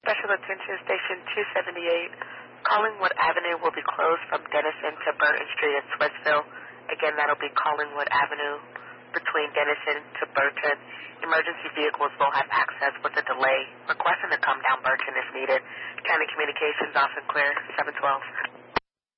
Special Attention Station 278. Collingwood Avenue will be closed from Denison to Burton Street in Swissville. Again, that'll be Collingwood Avenue between Denison to Burton. Emergency vehicles will have access with a delay. Requesting to come down Burton if needed. County Communications, off and clear, 712.